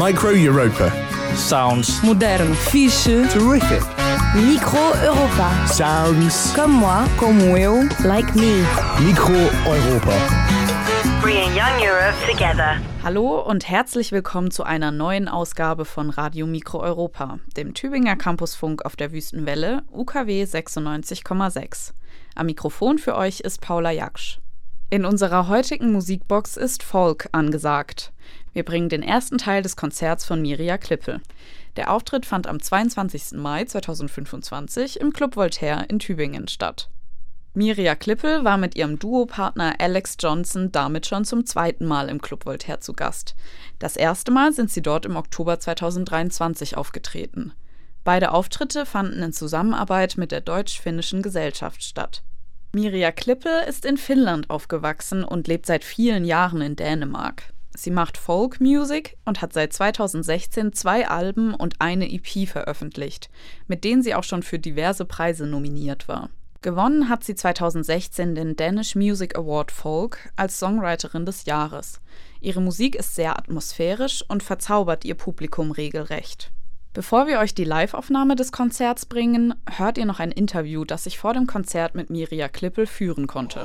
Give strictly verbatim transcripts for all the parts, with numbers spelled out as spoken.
Micro Europa. Sounds. Moderno. Fixe. Terrific. Micro Europa. Sounds. Comme moi. Como eu. Like me. Micro Europa. Bringing Young Europe together. Hallo und herzlich willkommen zu einer neuen Ausgabe von Radio Micro Europa, dem Tübinger Campusfunk auf der Wüstenwelle U K W sechsundneunzig Komma sechs. Am Mikrofon für euch ist Paula Jaksch. In unserer heutigen Musikbox ist Folk angesagt. Wir bringen den ersten Teil des Konzerts von Mirja Klippel. Der Auftritt fand am zweiundzwanzigsten Mai zweitausendfünfundzwanzig im Club Voltaire in Tübingen statt. Mirja Klippel war mit ihrem Duopartner Alex Johnson damit schon zum zweiten Mal im Club Voltaire zu Gast. Das erste Mal sind sie dort im Oktober zweitausenddreiundzwanzig aufgetreten. Beide Auftritte fanden in Zusammenarbeit mit der Deutsch-Finnischen Gesellschaft statt. Mirja Klippel ist in Finnland aufgewachsen und lebt seit vielen Jahren in Dänemark. Sie macht Folk-Music und hat seit zweitausendsechzehn zwei Alben und eine E P veröffentlicht, mit denen sie auch schon für diverse Preise nominiert war. Gewonnen hat sie zweitausendsechzehn den Danish Music Award Folk als Songwriterin des Jahres. Ihre Musik ist sehr atmosphärisch und verzaubert ihr Publikum regelrecht. Bevor wir euch die Live-Aufnahme des Konzerts bringen, hört ihr noch ein Interview, das ich vor dem Konzert mit Mirja Klippel führen konnte.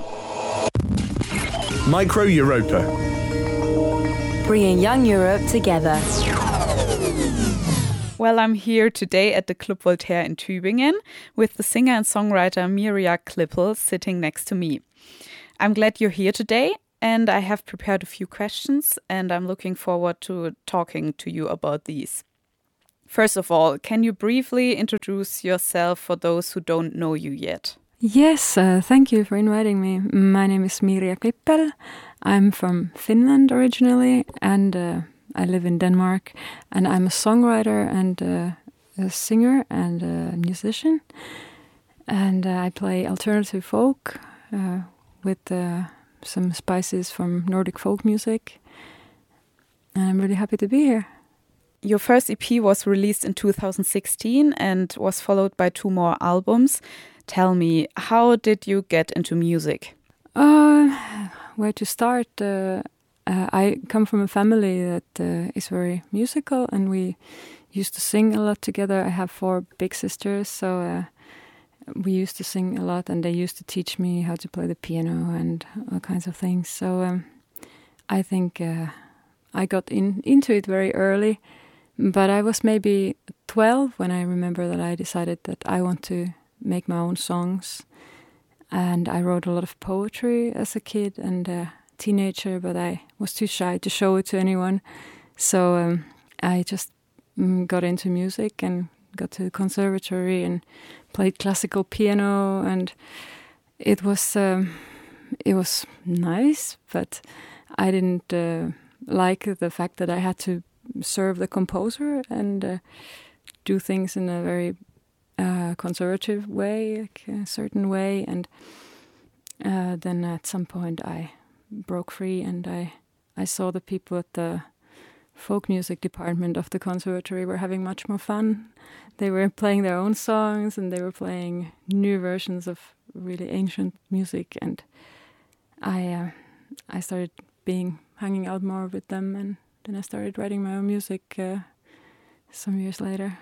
Micro Europa. Bringing Young Europe together. Well, I'm here today at the Club Voltaire in Tübingen with the singer and songwriter Mirja Klippel sitting next to me. I'm glad you're here today, and I have prepared a few questions, and I'm looking forward to talking to you about these. First of all, can you briefly introduce yourself for those who don't know you yet? Yes, uh, thank you for inviting me. My name is Mirja Klippel. I'm from Finland originally, and uh, I live in Denmark. And I'm a songwriter and uh, a singer and a musician. And uh, I play alternative folk uh, with uh, some spices from Nordic folk music. And I'm really happy to be here. Your first E P was released in two thousand sixteen and was followed by two more albums. Tell me, how did you get into music? Uh, where to start? Uh, uh, I come from a family that uh, is very musical, and we used to sing a lot together. I have four big sisters, so uh, we used to sing a lot, and they used to teach me how to play the piano and all kinds of things. So um, I think uh, I got in into it very early. But I was maybe twelve when I remember that I decided that I want to make my own songs. And I wrote a lot of poetry as a kid and a teenager, but I was too shy to show it to anyone. So um, I just mm, got into music and got to the conservatory and played classical piano. And it was, um, it was nice, but I didn't uh, like the fact that I had to serve the composer and uh, do things in a very uh, conservative way, like a certain way. And uh, then at some point I broke free, and I, I saw the people at the folk music department of the conservatory were having much more fun. They were playing their own songs, and they were playing new versions of really ancient music. And I, uh, I started being hanging out more with them, and then I started writing my own music uh, some years later.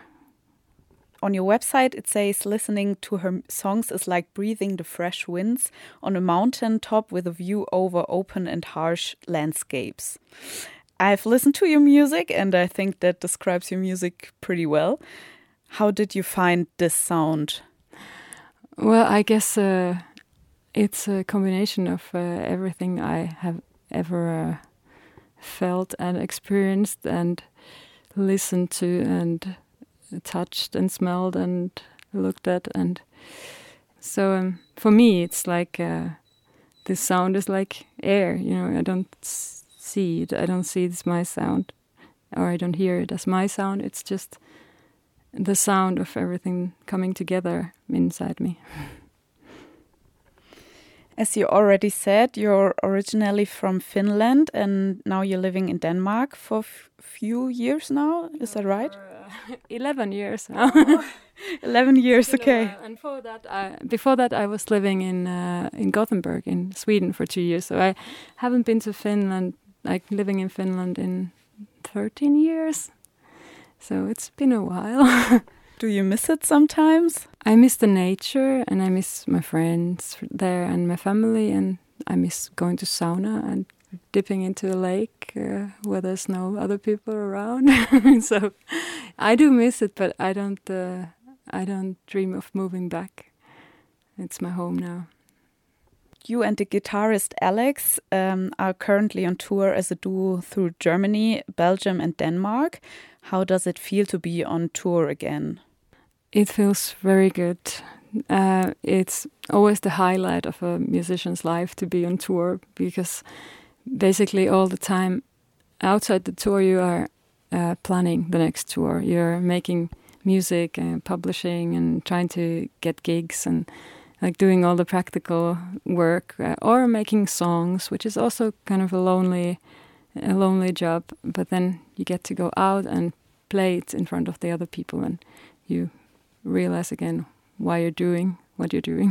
On your website, it says listening to her songs is like breathing the fresh winds on a mountain top with a view over open and harsh landscapes. I've listened to your music, and I think that describes your music pretty well. How did you find this sound? Well, I guess uh, it's a combination of uh, everything I have ever uh, felt and experienced and listened to and touched and smelled and looked at. And so um, for me it's like uh, this sound is like air, you know. I don't see it, I don't see it's my sound, or I don't hear it as my sound. It's just the sound of everything coming together inside me. As you already said, you're originally from Finland, and now you're living in Denmark for a f- few years now. Is that right? For, uh, Eleven years now. Eleven years, okay. And before that, I, before that, I was living in uh, in Gothenburg in Sweden for two years. So I haven't been to Finland, like living in Finland in thirteen years. So it's been a while. Do you miss it sometimes? I miss the nature, and I miss my friends there and my family, and I miss going to sauna and dipping into a lake uh, where there's no other people around. So I do miss it, but I don't. Uh, I don't dream of moving back. It's my home now. You and the guitarist Alex um, are currently on tour as a duo through Germany, Belgium, and Denmark. How does it feel to be on tour again? It feels very good. Uh, it's always the highlight of a musician's life to be on tour, because basically all the time outside the tour you are uh, planning the next tour. You're making music and publishing and trying to get gigs and like doing all the practical work, uh, or making songs, which is also kind of a lonely a lonely job. But then you get to go out and play it in front of the other people, and you realize again why you're doing what you're doing.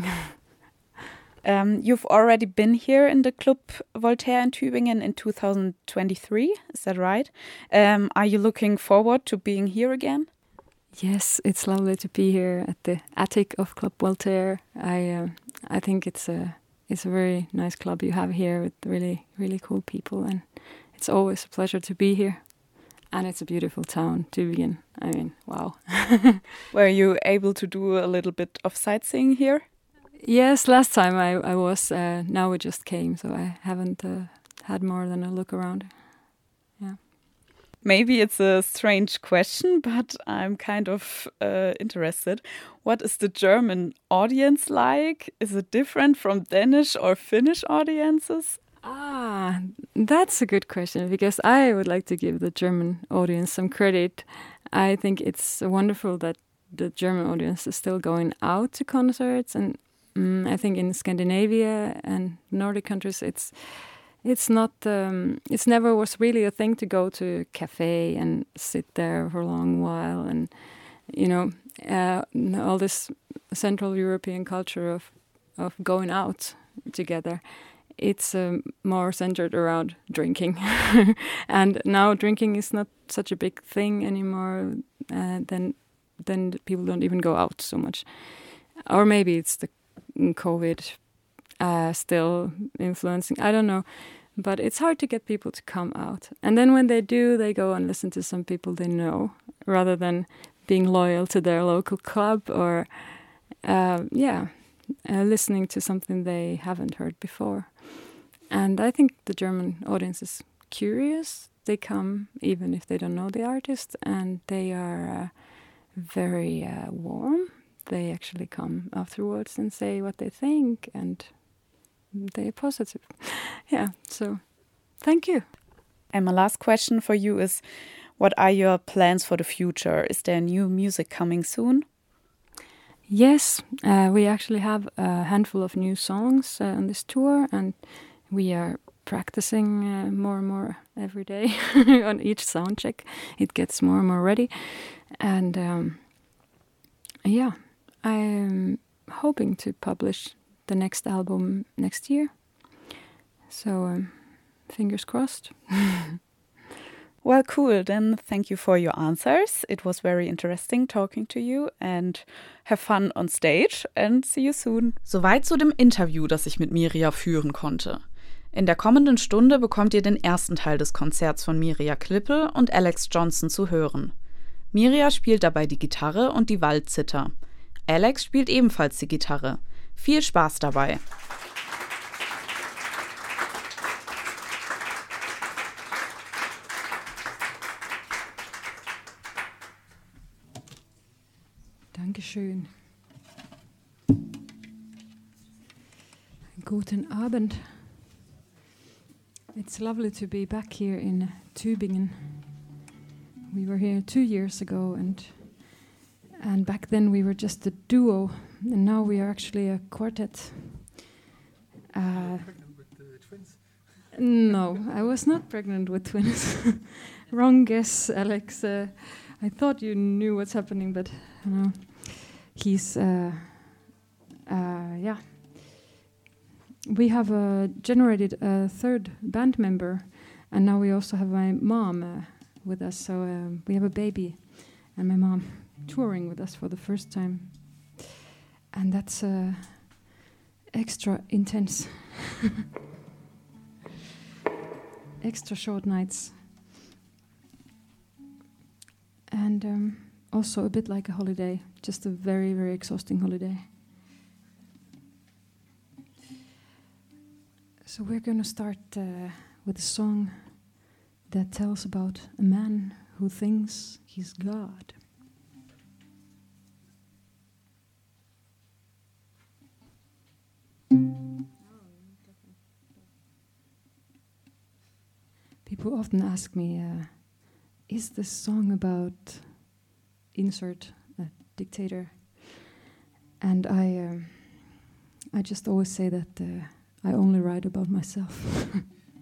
um, you've already been here in the Club Voltaire in Tübingen in two thousand twenty-three, is that right? Um, are you looking forward to being here again? Yes, it's lovely to be here at the attic of Club Voltaire. I uh, I think it's a it's a very nice club you have here with really really cool people, and it's always a pleasure to be here. And it's a beautiful town, Tübingen. I mean, wow. Were you able to do a little bit of sightseeing here? Yes, last time I, I was. Uh, now we just came, so I haven't uh, had more than a look around. Yeah. Maybe it's a strange question, but I'm kind of uh, interested. What is the German audience like? Is it different from Danish or Finnish audiences? Ah, that's a good question, because I would like to give the German audience some credit. I think it's wonderful that the German audience is still going out to concerts, and um, I think in Scandinavia and Nordic countries, it's it's not um, it's never was really a thing to go to a cafe and sit there for a long while, and you know uh, all this Central European culture of of going out together. It's um, more centered around drinking. And now drinking is not such a big thing anymore. Uh, then then people don't even go out so much. Or maybe it's the COVID uh, still influencing. I don't know. But it's hard to get people to come out. And then when they do, they go and listen to some people they know, rather than being loyal to their local club or, uh, yeah, uh, listening to something they haven't heard before. And I think the German audience is curious. They come even if they don't know the artist, and they are uh, very uh, warm. They actually come afterwards and say what they think, and they are positive. Yeah, so thank you. And my last question for you is, what are your plans for the future? Is there new music coming soon? Yes, uh, we actually have a handful of new songs uh, on this tour, and we are practicing uh, more and more every day. On each sound check, it gets more and more ready. And um, yeah, I'm hoping to publish the next album next year. So um, fingers crossed. Well, cool. Then thank you for your answers. It was very interesting talking to you, and have fun on stage and see you soon. Soweit zu dem Interview, das ich mit Mirja führen konnte. In der kommenden Stunde bekommt ihr den ersten Teil des Konzerts von Mirja Klippel und Alex Johnson zu hören. Mirja spielt dabei die Gitarre und die Waldzither. Alex spielt ebenfalls die Gitarre. Viel Spaß dabei! Dankeschön. Guten Abend. It's lovely to be back here in Tübingen. We were here two years ago, and and back then we were just a duo, and now we are actually a quartet. Uh, Pregnant with the twins? no, I was not pregnant with twins. Wrong guess, Alex. Uh, I thought you knew what's happening, but no. He's, uh, uh, yeah. We have uh, generated a third band member, and now we also have my mom uh, with us. So um, we have a baby, and my mom touring with us for the first time, and that's uh, extra intense. Extra short nights, and um, also a bit like a holiday, just a very, very exhausting holiday. So we're going to start uh, with a song that tells about a man who thinks he's God. People often ask me, uh, is this song about insert a dictator? And I, um, I just always say that uh, I only write about myself.